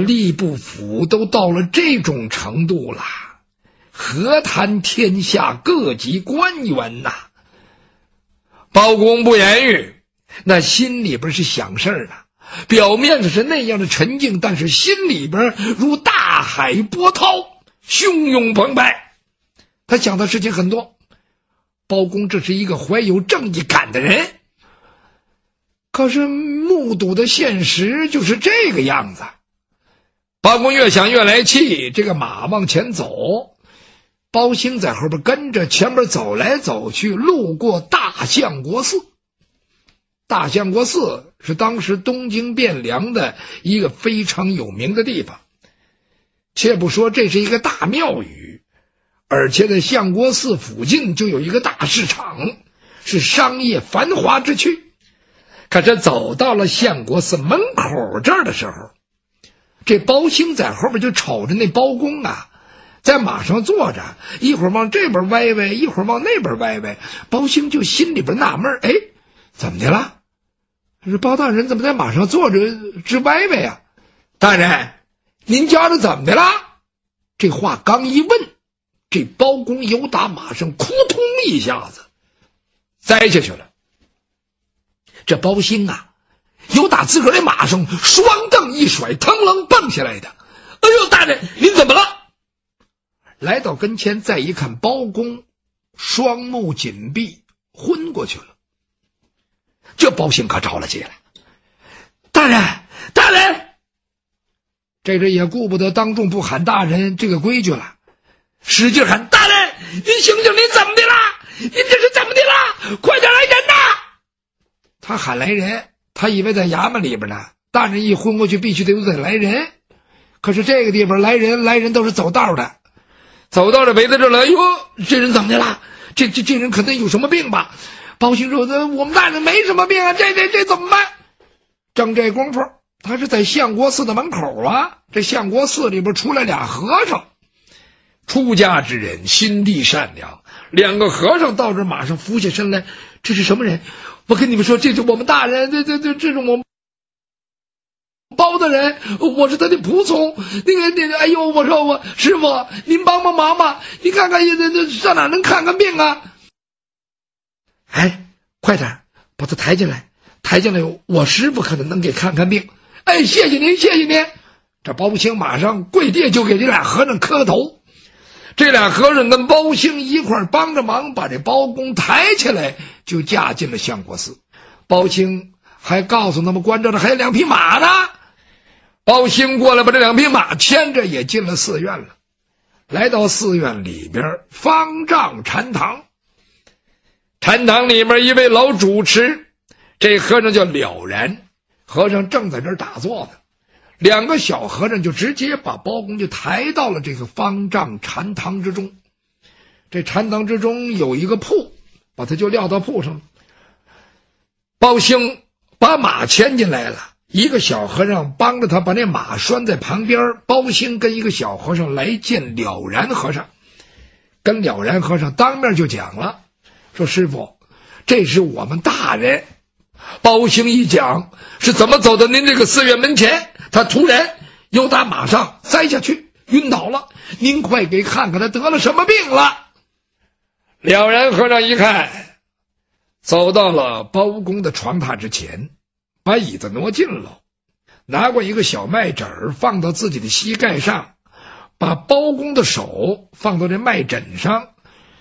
吏部府都到了这种程度了，何谈天下各级官员呐？包公不言语，那心里边是想事儿呢，表面上是那样的沉静，但是心里边如大海波涛，汹涌澎湃。他想的事情很多。包公这是一个怀有正义感的人，可是目睹的现实就是这个样子。包公越想越来气，这个马往前走，包兴在后边跟着，前面走来走去，路过大相国寺。大相国寺是当时东京汴梁的一个非常有名的地方，且不说这是一个大庙宇，而且在相国寺附近就有一个大市场，是商业繁华之区。可是走到了相国寺门口这儿的时候，这包兴在后边就瞅着那包公啊，在马上坐着，一会儿往这边歪歪，一会儿往那边歪歪。包兴就心里边纳闷，哎，怎么的了？这包大人怎么在马上坐着直歪歪呀？大人，您家这怎么的了？这话刚一问，这包公由打马上扑通一下子栽下去了。这包兴啊，由打自个儿的马上双蹬一甩，腾楞蹦下来的。哎呦，大人，您怎么了？来到跟前再一看，包公双目紧闭，昏过去了。这包兴可着了急了，大人，大人！这人也顾不得当众不喊大人这个规矩了，使劲喊，大人，您醒醒，您怎么的啦？您这是怎么的啦？快点来人呐！他喊来人，他以为在衙门里边呢，大人一昏过去必须得来人。可是这个地方来人都是走道的，走道的围在这了。哎呦，这人怎么的了？这人可能有什么病吧？包兴说，我们大人没什么病啊，这怎么办？正这功夫，他是在相国寺的门口啊。这相国寺里边出来俩和尚，出家之人，心地善良。两个和尚到这马上俯下身来，这是什么人？我跟你们说，这是我们大人，这是我们包大人，我是他的仆从。那个，哎呦，我说我师傅，您帮帮忙吧，你看看上哪能看看病啊？哎，快点把他抬进来，抬进来，我师傅可能给看看病。哎，谢谢您，谢谢您。这包兴马上跪地就给这俩和尚磕头。这俩和尚跟包兴一块帮着忙，把这包公抬起来，就架进了相国寺。包兴还告诉他们，关着的还有2匹马呢。包兴过来把这2匹马牵着也进了寺院了。来到寺院里边，方丈禅堂。禅堂里面一位老主持，这和尚叫了然，和尚正在这儿打坐呢。2个小和尚就直接把包公就抬到了这个方丈禅堂之中。这禅堂之中有一个铺，把他就撂到铺上了。包兴把马牵进来了，一个小和尚帮着他把那马拴在旁边。包兴跟一个小和尚来见了然和尚，跟了然和尚当面就讲了，说师傅，这是我们大人。包兴一讲是怎么走到您这个寺院门前，他突然由打马上栽下去晕倒了，您快给看看他得了什么病了。了然和尚一看，走到了包公的床榻之前，把椅子挪近了，拿过一个小麦枕放到自己的膝盖上，把包公的手放到这麦枕上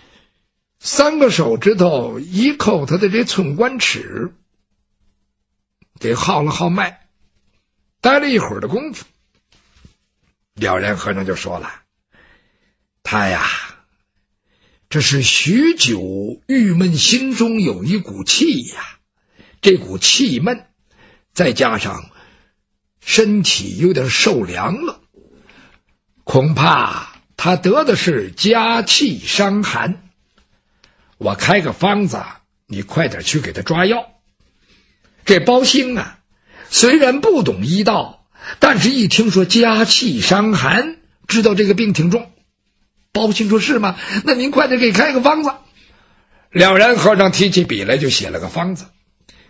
，3个手指头一扣他的这寸关尺，给号了号脉。待了一会儿的功夫，了然和尚就说了，他呀，这是许久郁闷，心中有一股气呀，这股气闷再加上身体有点受凉了，恐怕他得的是家气伤寒。我开个方子，你快点去给他抓药。这包兴啊，虽然不懂医道，但是一听说家气伤寒，知道这个病挺重。包兴说，是吗？那您快点给开个方子。了然和尚提起笔来就写了个方子，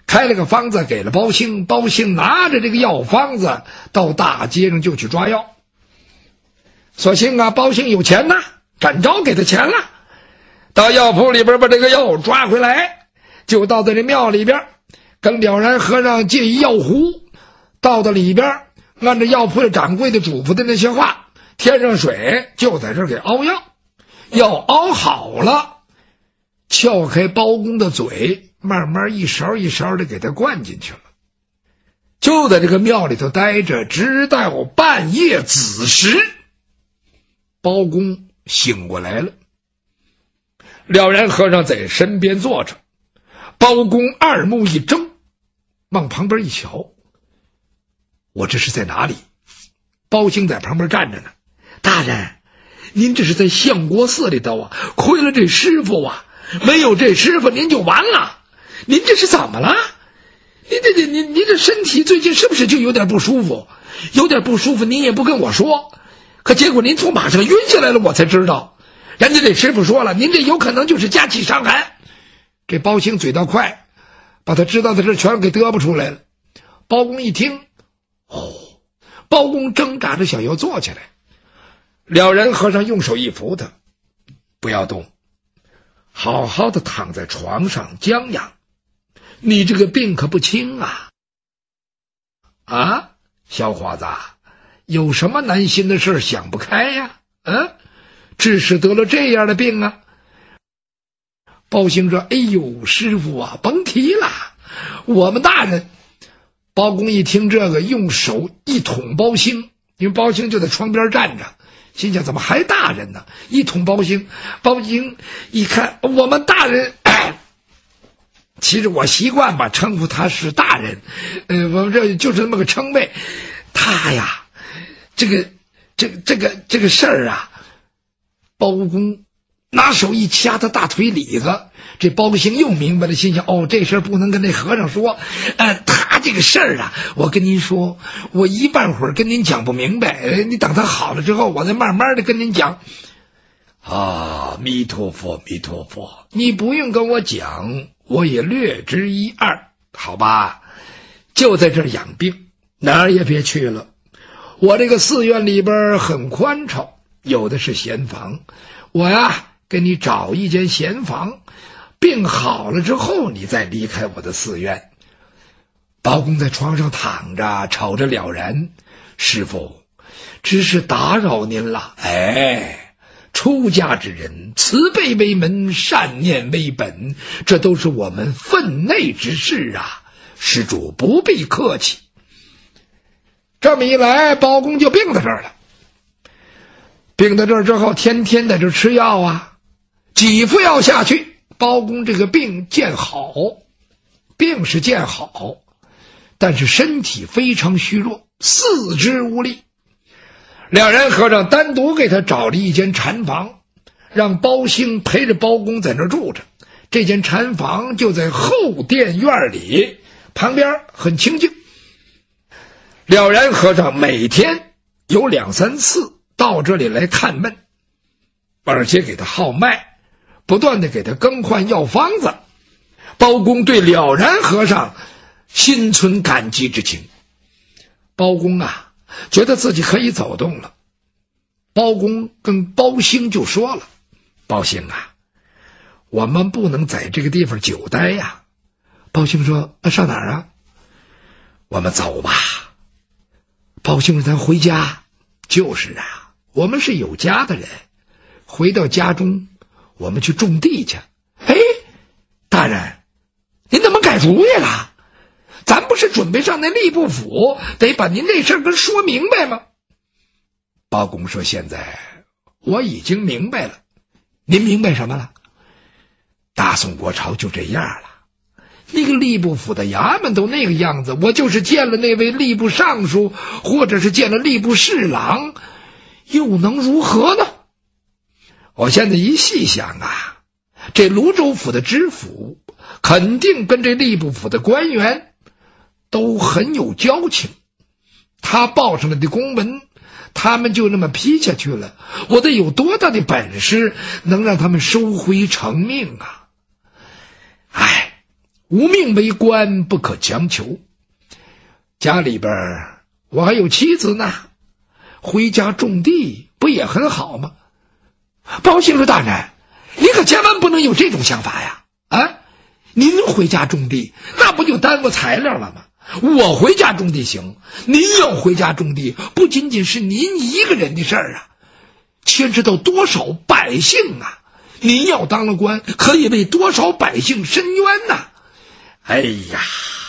开了个方子给了包兴，包兴拿着这个药方子到大街上就去抓药。所幸啊，包兴有钱呐，展昭给他钱了，到药铺里边把这个药抓回来，就到这庙里边跟了然和尚借一药壶，倒到里边，按照药铺的掌柜的嘱咐的那些话，添上水，就在这儿给熬药。药熬好了，撬开包公的嘴，慢慢一勺一勺的给他灌进去了。就在这个庙里头待着，直到半夜子时，包公醒过来了。了然和尚在身边坐着，包公二目一睁，往旁边一瞧，我这是在哪里？包兴在旁边站着呢。大人，您这是在相国寺里头啊，亏了这师傅啊，没有这师傅您就完了。您这是怎么了？您这身体最近是不是就有点不舒服？有点不舒服您也不跟我说，可结果您从马上晕下来了，我才知道。人家这师傅说了，您这有可能就是加气伤寒。这包兴嘴道快，把他知道的事全给嘚啵出来了。包公一听，包公挣扎着想要坐起来，了然和尚用手一扶他，不要动，好好的躺在床上将养，你这个病可不轻啊！啊，小伙子，有什么难心的事想不开呀？致使得了这样的病啊？包兴说：“哎呦，师傅啊，甭提了，我们大人。”包公一听这个，用手一捅包兴，因为包兴就在窗边站着，心想怎么还大人呢？一捅包兴，包兴一看我们大人，其实我习惯吧称呼他是大人，我们这就是那么个称谓。他呀，这个事儿啊，包公拿手一掐他大腿里子，这包兴又明白了，心想这事儿不能跟那和尚说，他这个事儿啊，我跟您说，我一半会儿跟您讲不明白，你等他好了之后，我再慢慢的跟您讲。弥陀佛，弥陀佛，你不用跟我讲，我也略知一二，好吧？就在这儿养病，哪儿也别去了。我这个寺院里边很宽敞，有的是闲房，我呀给你找一间闲房，病好了之后你再离开我的寺院。包公在床上躺着，瞅着了然，师傅，只是打扰您了。出家之人，慈悲为门，善念为本，这都是我们分内之事啊，施主不必客气。这么一来，包公就病在这儿了。病在这儿之后，天天在这吃药啊，几副药下去，包公这个病见好，病是见好，但是身体非常虚弱，四肢无力。了然和尚单独给他找了一间禅房，让包兴陪着包公在那儿住着。这间禅房就在后殿院里，旁边很清静。了然和尚每天有2、3次到这里来看闷，而且给他号脉，不断的给他更换药方子。包公对了然和尚心存感激之情。包公啊，觉得自己可以走动了。包公跟包兴就说了：“包兴啊，我们不能在这个地方久待呀。”包兴说：“上哪儿啊？”“我们走吧。”包兴说：“咱回家。”“就是啊，我们是有家的人，回到家中我们去种地去。”“大人，您怎么改主意了？咱不是准备上那吏部府，得把您这事儿跟说明白吗？”包公说：“现在我已经明白了。”“您明白什么了？”“大宋国朝就这样了，那个吏部府的衙门都那个样子，我就是见了那位吏部尚书，或者是见了吏部侍郎，又能如何呢？我现在一细想啊，这泸州府的知府肯定跟这吏部府的官员都很有交情，他报上来的公文他们就那么批下去了，我得有多大的本事能让他们收回成命啊！ 无命为官，不可强求。家里边我还有妻子呢，回家种地不也很好吗？”包兴说：“大人，你可千万不能有这种想法呀！啊，您回家种地，那不就耽误材料了吗？我回家种地行，您要回家种地，不仅仅是您一个人的事儿啊，牵扯到多少百姓啊！您要当了官，可以为多少百姓伸冤呐！哎呀，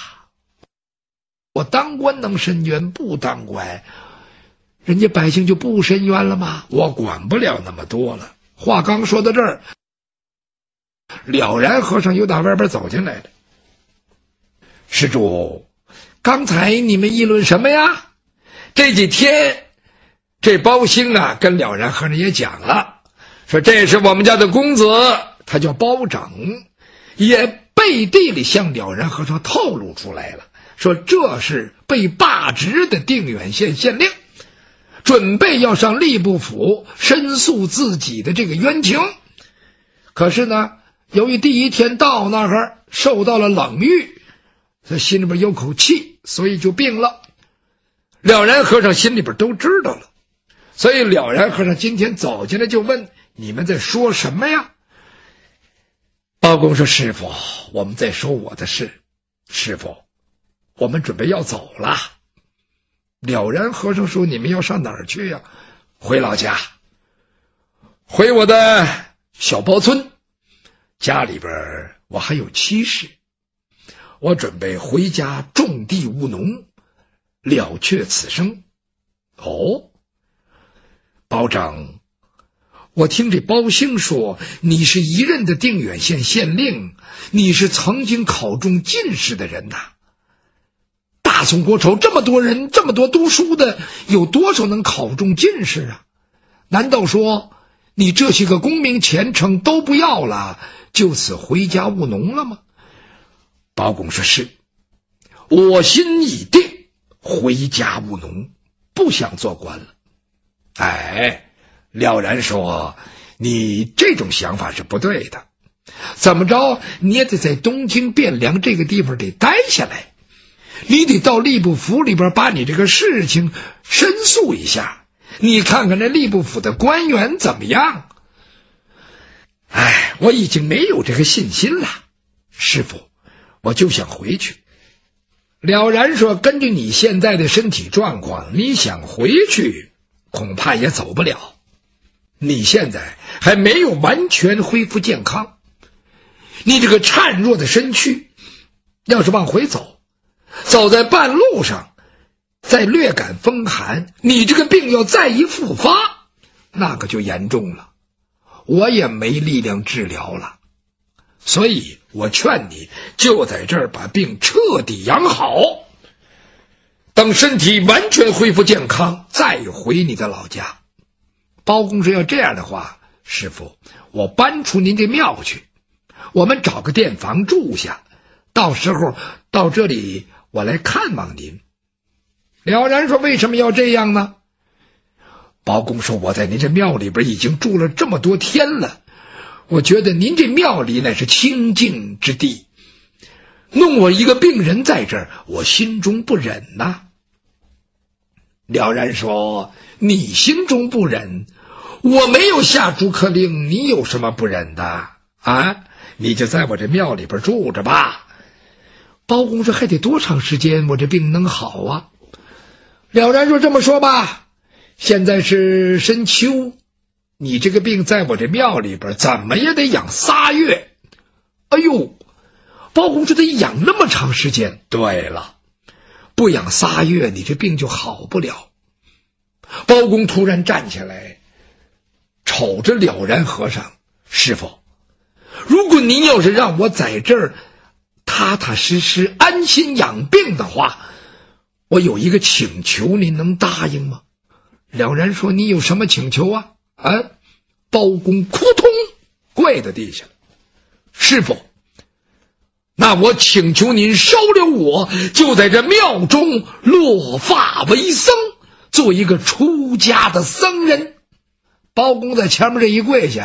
我当官能伸冤，不当官，人家百姓就不伸冤了吗？我管不了那么多了。”话刚说到这儿，了然和尚又打外边走进来了。“施主，刚才你们议论什么呀？”这几天这包兴啊跟了然和尚也讲了，说这是我们家的公子，他叫包拯，也背地里向了然和尚透露出来了，说这是被罢职的定远县县令，准备要上吏部府申诉自己的这个冤情。可是呢，由于第一天到那儿受到了冷遇，他心里边有口气，所以就病了。了然和尚心里边都知道了，所以了然和尚今天走进来就问：“你们在说什么呀？”包公说：“师傅，我们在说我的事。师傅，我们准备要走了。”了然和尚说：“你们要上哪儿去呀？”“回老家，回我的小包村，家里边我还有妻室，我准备回家种地务农，了却此生。”“哦，包拯，我听这包兴说你是一任的定远县县令，你是曾经考中进士的人呐。大宋国朝这么多人，这么多读书的，有多少能考中进士啊？难道说你这些个功名前程都不要了，就此回家务农了吗？”包公说：“是，我心已定，回家务农，不想做官了。”哎，了然说：“你这种想法是不对的，怎么着你也得在东京汴梁这个地方得待下来，你得到吏部府里边把你这个事情申诉一下，你看看那吏部府的官员怎么样？”“哎，我已经没有这个信心了，师傅，我就想回去。”了然说：“根据你现在的身体状况，你想回去恐怕也走不了，你现在还没有完全恢复健康，你这个孱弱的身躯要是往回走，走在半路上再略感风寒，你这个病要再一复发，那可就严重了，我也没力量治疗了。所以我劝你就在这儿把病彻底养好，等身体完全恢复健康再回你的老家。”包公说：“要这样的话，师傅，我搬出您这庙去，我们找个店房住下，到时候到这里我来看望您。”了然说：“为什么要这样呢？”包公说：“我在您这庙里边已经住了这么多天了，我觉得您这庙里乃是清净之地，弄我一个病人在这儿，我心中不忍呐。”了然说：“你心中不忍，我没有下逐客令，你有什么不忍的啊？你就在我这庙里边住着吧。”包公说：“还得多长时间我这病能好啊？”了然说：“这么说吧，现在是深秋，你这个病在我这庙里边怎么也得养3月。”哎呦，包公说：“得养那么长时间？”“对了，不养3月，你这病就好不了。”包公突然站起来，瞅着了然和尚：“师傅，如果您要是让我在这儿踏踏实实安心养病的话，我有一个请求，您能答应吗？”了然说：“你有什么请求啊？”包公扑通跪在地下了：“师傅，那我请求您收留我，就在这庙中落发为僧，做一个出家的僧人。”包公在前面这一跪下，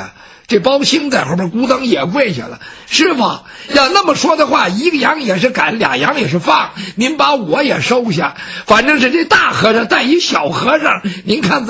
这包兴在后边咕噔也跪下了，师傅，要那么说的话，一个羊也是赶，俩羊也是放，您把我也收下，反正是这大和尚带一小和尚，您看